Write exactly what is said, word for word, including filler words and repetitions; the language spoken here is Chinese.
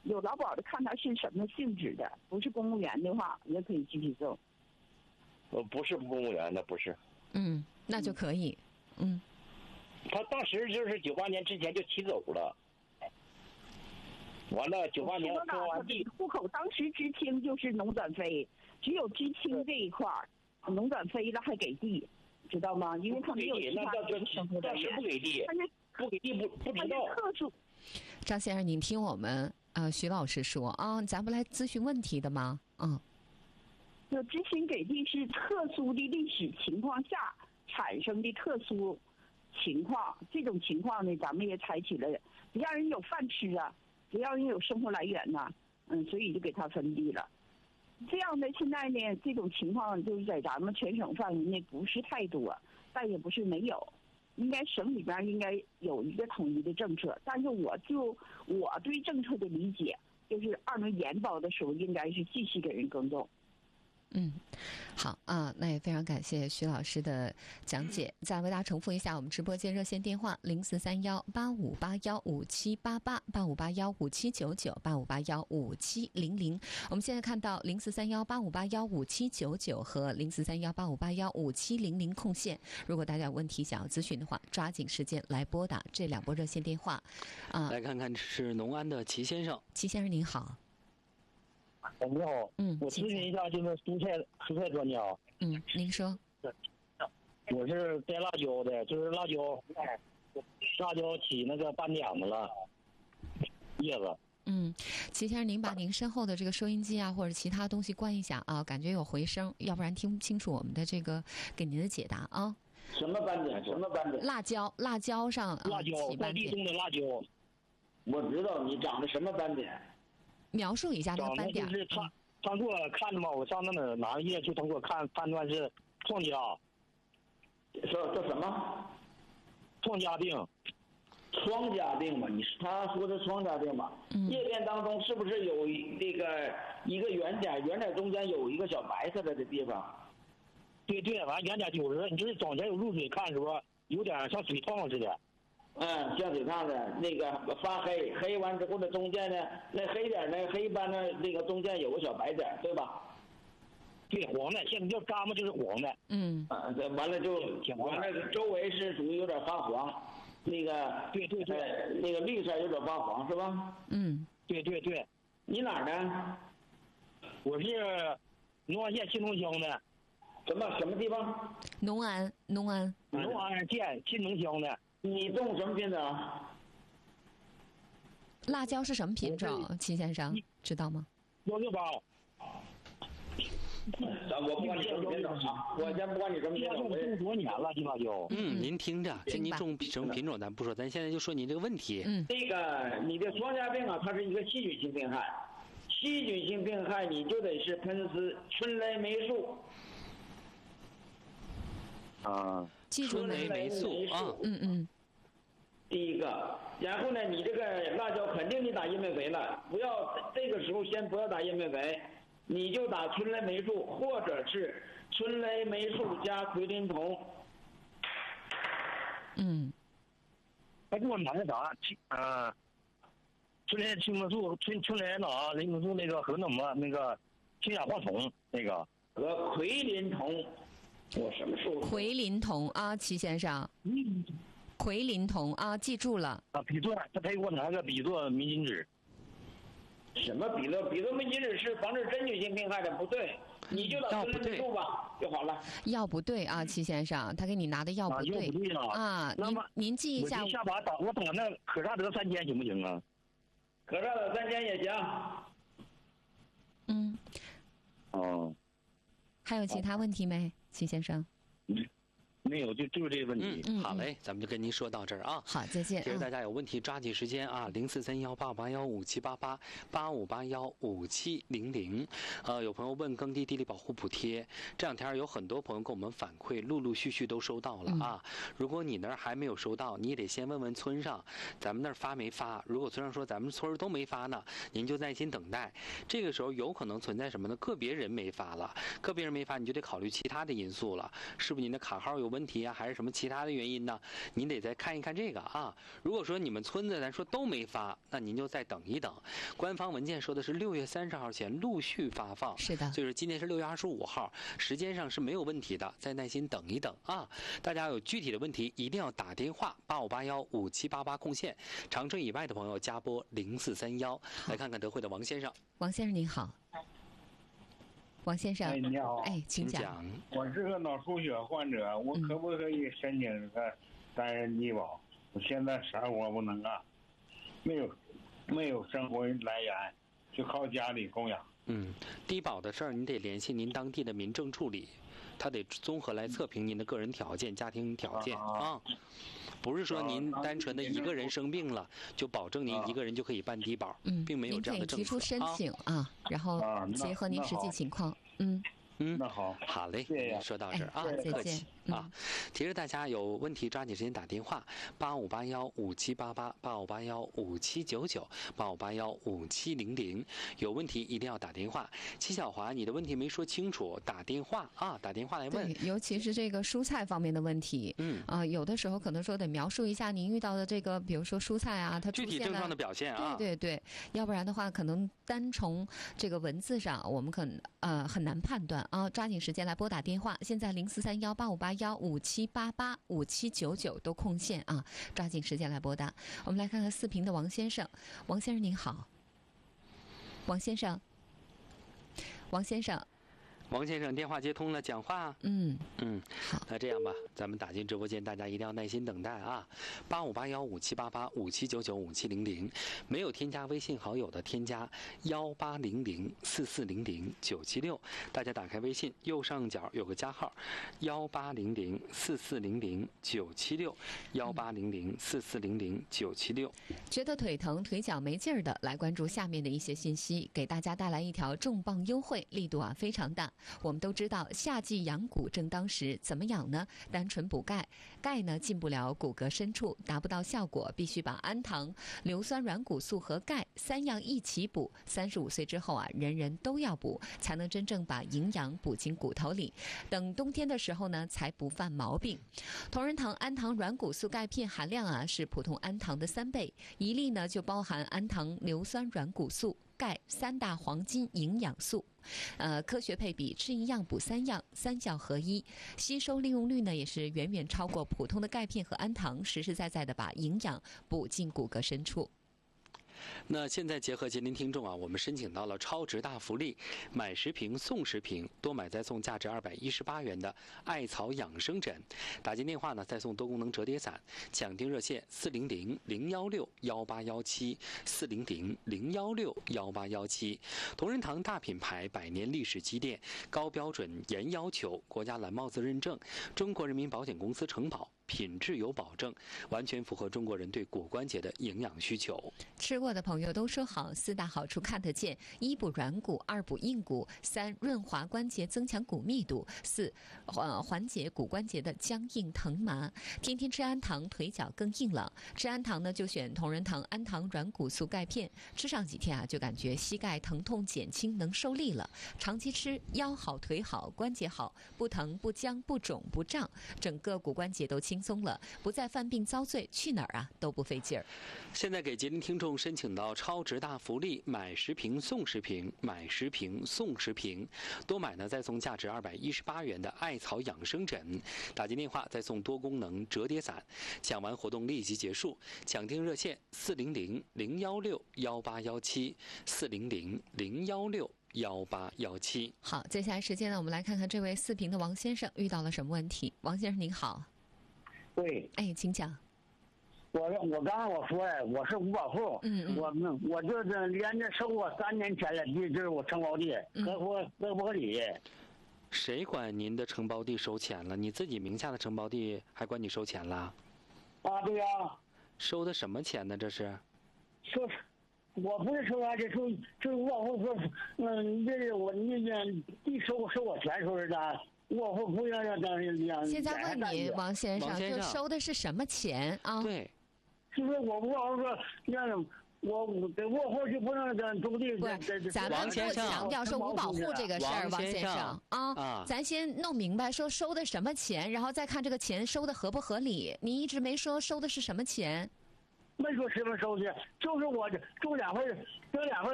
有劳保的看他是什么性质的，不是公务员的话也可以继续送。 我不是公务员的，不是。 嗯，那就可以。嗯， 他当时就是九八年之前就提走了，完了九八年说完地户口当时知青就是农转非，只有知青这一块儿，农转非了还给地，知道吗？因为他没有其他生活当时不给地，不给地不不知道。 特殊。 张先生，您听我们呃徐老师说啊，咱不来咨询问题的吗？嗯。 就知青给地是特殊的历史情况下产生的特殊情况，这种情况呢，咱们也采取了，得让人有饭吃啊，得让人有生活来源呐、啊，嗯，所以就给他分地了。这样的现在呢，这种情况就是在咱们全省范围内不是太多，但也不是没有，应该省里边应该有一个统一的政策。但是我就我对政策的理解，就是二轮延保的时候，应该是继续给人耕种。 嗯，好啊，那也非常感谢徐老师的讲解。再为大家重复一下我们直播间热线电话：零四三幺八五八幺五七八八八五八幺五七九九八五八幺五七零零。我们现在看到零四三幺八五八幺五七九九和零四三幺八五八幺五七零零空线。如果大家有问题想要咨询的话，抓紧时间来拨打这两拨热线电话。啊， 来看看是农安的齐先生。 齐先生您好。 哎，你好， 嗯， 我咨询一下，就是蔬菜蔬菜专家。 嗯，您说。 我是摘辣椒的，就是辣椒，辣椒起那个斑点子了，叶子。 嗯，齐先生，您把您身后的这个收音机啊，或者其他东西关一下啊，感觉有回声，要不然听不清楚我们的这个给您的解答啊。 什么斑点？什么斑点？ 辣椒，辣椒上辣椒，在地种的辣椒。 我知道你长的什么斑点。 描述一下这个斑点。 就是他他给我看的嘛，我上那哪拿页去，他给我看判断是创家。 说说什么？ 创家病。 疮痂病吧？你他说的疮痂病吧？ 嗯。 叶片当中是不是有这个一个圆点？圆点中间有一个小白色的的地方？ 对对，完圆点就是你就是早前有入水看是不是有点像水烫似的？ 嗯，像水烫的那个发黑，黑完之后呢，中间呢那黑点呢，黑斑呢，那个中间有个小白点，对吧？ 对，黄的，现在叫嘎嘛就是黄的。 嗯。 啊，这完了就完了，周围是属于有点发黄，那个对对对， 呃、那个绿色有点发黄，是吧？ 嗯， 对对对。 你哪儿的？ 我是农安县新农乡的。 什么什么地方？ 农安，农安。 农安县新农乡的。 你种什么品种？ 辣椒是什么品种？齐先生知道吗？ 幺六八。 我不管你什么品种啊，我先不管你什么品种。 我种多年了，这辣椒。 嗯，您听着，这您种什么品种咱不说，咱现在就说您这个问题。 嗯。 这个你的疮痂病啊，它是一个细菌性病害，细菌性病害你就得是喷施春雷霉素。 啊。 记住春雷霉素啊。 嗯嗯。 第一个，然后呢，你这个辣椒肯定你打叶面肥了，不要这个时候先不要打叶面肥，你就打春雷霉素，或者是春雷霉素加奎林酮。 嗯。 他给我拿的啥？啊，春雷青霉素、春春雷哪雷霉素那个和什么那个氢氧化铜那个和奎林酮。我什么时候？ 奎林酮啊，齐先生。 嗯。 奎林酮啊，记住了啊！比作他他给我拿个比作明金纸。 什么比作比作明金纸是防治真菌性病害的，不对，你就打春雷霉素吧就好了。 药不对啊，齐先生，他给你拿的药不对。 啊，药不对了啊。 那么您您记一下。 我下把打我打那可萨德三千行不行啊？ 可萨德三千也行。 嗯。 哦。 还有其他问题没，齐先生？ 嗯。没有，就就是这个问题。 嗯，好嘞，咱们就跟您说到这儿啊。 好，再见。 其实大家有问题抓紧时间啊，零四三幺八五八幺五七八八八五八幺五七零零。呃，有朋友问耕地地力保护补贴，这两天有很多朋友跟我们反馈，陆陆续续都收到了啊。嗯、如果你那儿还没有收到，你也得先问问村上，咱们那儿发没发？如果村上说咱们村都没发呢，您就耐心等待。这个时候有可能存在什么呢？个别人没发了，个别人没发，你就得考虑其他的因素了，是不是您的卡号有问题？ 问题啊，还是什么其他的原因呢？您得再看一看这个啊。如果说你们村子咱说都没发，那您就再等一等。官方文件说的是六月三十号前陆续发放， 是的， 所以说今天是六月二十五号，时间上是没有问题的，再耐心等一等啊。大家有具体的问题一定要打电话八五八幺五七八八空线，长春以外的朋友加拨零四三幺。来看看德惠的王先生。 王先生您好。王先生， 哎，你好， 哎，请讲。 讲我是个脑出血患者，我可不可以申请这个单人低保？我现在啥活不能干，没有没有生活来源，就靠家里供养。 嗯，低保的事儿你得联系您当地的民政处理，他得综合来测评您的个人条件、家庭条件啊。啊不是说您单纯的一个人生病了，就保证您一个人就可以办低保， 嗯， 并没有这样的政策。 您可以提出申请啊，然后结合您实际情况，嗯。 嗯， 那好， 好嘞，说到这儿啊，客气啊。提示大家有问题抓紧时间打电话，八五八幺五七八八，八五八幺五七九九，八五八幺五七零零。有问题一定要打电话。戚小华，你的问题没说清楚，打电话啊，打电话来问。 对，尤其是这个蔬菜方面的问题，嗯啊、呃，有的时候可能说得描述一下您遇到的这个，比如说蔬菜啊，它具体症状的表现啊。 对对对，要不然的话，可能单从这个文字上，我们可能呃很难判断。啊，抓紧时间来拨打电话，现在零四三幺八五八幺五七八八五七九九都空线啊，抓紧时间来拨打。我们来看看四平的王先生，王先生您好，王先生，王先生。 王先生，电话接通了，讲话。 嗯嗯，好，那这样吧，咱们打进直播间，大家一定要耐心等待啊。八五八幺五七八八五七九九五七零零，没有添加微信好友的，添加幺八零零四四零零九七六。大家打开微信，右上角有个加号，幺八零零四四零零九七六，幺八零零四四零零九七六。 觉得腿疼、腿脚没劲儿的，来关注下面的一些信息，给大家带来一条重磅优惠，力度啊非常大。我们都知道夏季养骨正当时，怎么养呢？单纯补钙，钙呢进不了骨骼深处，达不到效果，必须把氨糖、硫酸软骨素和钙三样一起补。三十五岁之后啊，人人都要补，才能真正把营养补进骨头里。等冬天的时候呢，才不犯毛病。同仁堂氨糖软骨素钙片含量啊是普通氨糖的三倍，一粒呢就包含氨糖、硫酸软骨素、钙三大黄金营养素。呃，科学配比，吃一样补三样，三效合一，吸收利用率呢也是远远超过普通的钙片和氨糖，实实在在的把营养补进骨骼深处。 那现在结合吉林听众啊，我们申请到了超值大福利，买十瓶送十瓶，多买再送价值二百一十八元的艾草养生枕。打进电话呢，再送多功能折叠伞。抢订热线四零零零幺六幺八幺七四零零零幺六幺八幺七。同仁堂大品牌，百年历史积淀，高标准严要求，国家蓝帽子认证，中国人民保险公司承保。品质有保证，完全符合中国人对骨关节的营养需求。 吃过的朋友都说好，四大好处看得见：一补软骨，二补硬骨，三润滑关节，增强骨密度，四呃缓解骨关节的僵硬疼麻。天天吃氨糖，腿脚更硬朗。吃氨糖呢，就选同仁堂氨糖软骨素钙片，吃上几天啊，就感觉膝盖疼痛减轻，能受力了。长期吃，腰好腿好，关节好，不疼不僵不肿不胀，整个骨关节都轻。轻松了，不再犯病遭罪，去哪儿啊都不费劲儿。 现在给吉林听众申请到超值大福利，买十瓶送十瓶，买十瓶送十瓶，多买呢再送价值二百一十八元的艾草养生枕。打进电话再送多功能折叠伞。抢完活动立即结束，抢订热线四零零零幺六幺八幺七四零零零幺六幺八幺七。 好，接下来时间呢，我们来看看这位四平的王先生遇到了什么问题。王先生您好。 对， 哎，请讲。 我我刚才我说呀，我是五保户，嗯，我我就是连着收我三年前的地，这是我承包地，合伙合不合理？ 谁管您的承包地收钱了？你自己名下的承包地还管你收钱了？ 啊，对呀、啊。 收的什么钱呢？这是？ 收，我不是收他这收，这五保户说，嗯，这是我你这地收收我钱收是的。我不不要让当让。 现在问你，王先生，就收的是什么钱啊？ 对， 就是我我说让我我给过户就不能跟种地。 不是，咱们不强调说五保户这个事儿，王先生啊，啊咱先弄明白说收的什么钱，然后再看这个钱收的合不合理。你一直没说收的是什么钱。 没说什么收的，就是我这种两回，这两回